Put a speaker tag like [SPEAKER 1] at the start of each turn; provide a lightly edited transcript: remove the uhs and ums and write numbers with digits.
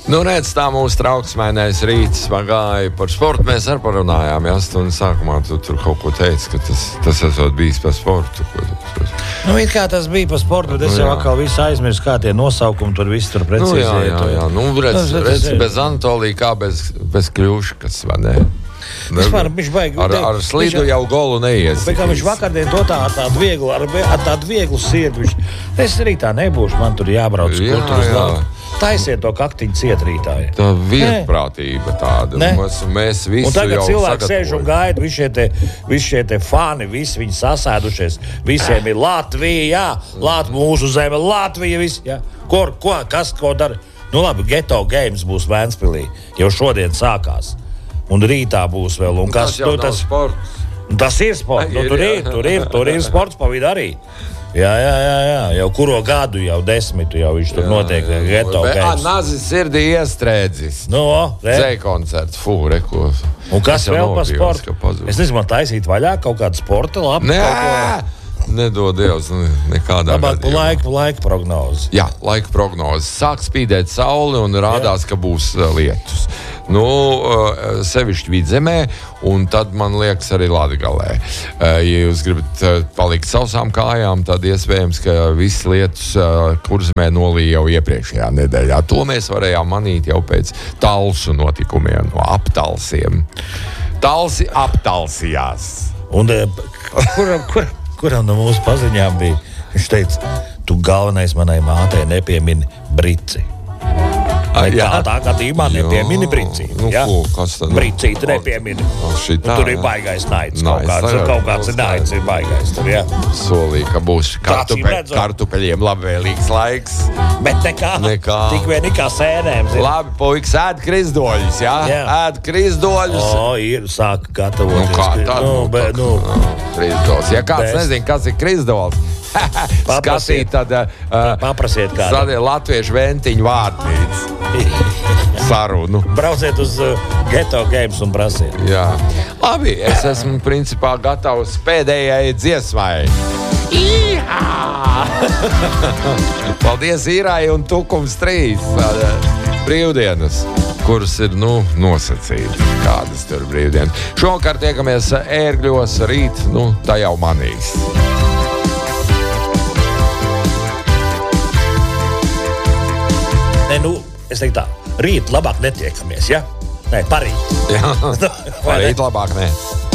[SPEAKER 1] Nu, redz, tā mūsu trauksmēnais rīts gāja par sportu. Mēs arī parunājām, stundu sākumā tu tur kaut ko teici, ka tas esot bijis par sportu.
[SPEAKER 2] Nu, it kā tas bija par sportu, bet es jau atkal visu aizmirsu, kā tie nosaukumi tur viss tur precīzi.
[SPEAKER 1] Jā. Nu, redz, bez Anatolija kā bez Kļuškas, vai ne? Ar slidu jau golu neies.
[SPEAKER 2] Viņš vakardien to tādu vieglu sirdi. Es rītā nebūšu, man tur jābrauc kultūras galvu. Taisiet to kaktiņu ciet rītāji.
[SPEAKER 1] Tā vietprātība tāda. Mēs visi
[SPEAKER 2] un tagad
[SPEAKER 1] jau
[SPEAKER 2] cilvēki sēž un gaida, visi šie te fani, visi viņi sasēdušies. Visiem ir Latvija, mūsu zeme, Latvija, visi. Jā. Kas dara? Nu labi, Ghetto Games būs Vēnspilī. Jau šodien sākās. Un rītā būs vēl. Un
[SPEAKER 1] tas jau nav sports.
[SPEAKER 2] Tas ir sports. Tur ir sports pa vidu arī. Jā. Jau kuro gadu, jau 10 jau viņš tur notiek Ghetto Games.
[SPEAKER 1] Nazis sirdī iestrēdzis. Koncerts, reko.
[SPEAKER 2] Un kas vēl par sportu? Es nezinu, man taisīt vaļā kaut kādu sporta labu.
[SPEAKER 1] Nedod Dievs, nekādā
[SPEAKER 2] gadījumā. Laika prognozi.
[SPEAKER 1] Jā, laika prognozi. Sāk spīdēt sauli un rādās, ka būs lietus. Nu, sevišķi Vidzemē, un tad, man liekas, arī Latgalē. Ja jūs gribat palikt sausām kājām, tad iespējams, ka viss lietus Kurzemē nolīja jau iepriekšējā nedēļā. To mēs varējām manīt jau pēc talsu notikumiem, no aptalsiem. Talsi aptalsījās.
[SPEAKER 2] Un kuram no mūsu paziņām bija? Viņš teica, tu galvenais manai mātei nepiemini brici. Tā gadījumā nepiemini bricīti. Bricīti nepiemini. Tur ir baigais naids. Kaut kāds naids ir baigais.
[SPEAKER 1] Solīja, ka būs kartupeļiem labvēlīgs laiks.
[SPEAKER 2] Bet nekā. Tik vien kā sēnēm.
[SPEAKER 1] Labi, puikas, ēd krizdoļus, jā? Ēd krizdoļus.
[SPEAKER 2] Ir sāk gatavoties.
[SPEAKER 1] Krizdols. Ja kāds nezin, kas ir krizdols, skatīt, tad
[SPEAKER 2] paprasiet kādu.
[SPEAKER 1] Tad ir latviešu ventiņu vārtnīca. Sarunu.
[SPEAKER 2] Brauciet uz Ghetto Games un prasiet.
[SPEAKER 1] Jā. Labi, es esmu principā gatavs pēdējai dziesmai. Paldies Īrai un Tukums 3. Brīvdienas, kuras ir, nosacīti. Kādas tur brīvdienas. Šovakar tiekamies Ērgļos rīt, tā jau manīs.
[SPEAKER 2] Es teiktu tā, rīt labāk netiekamies, ja? Nē, parīt.
[SPEAKER 1] Jā, parīt labāk, nē.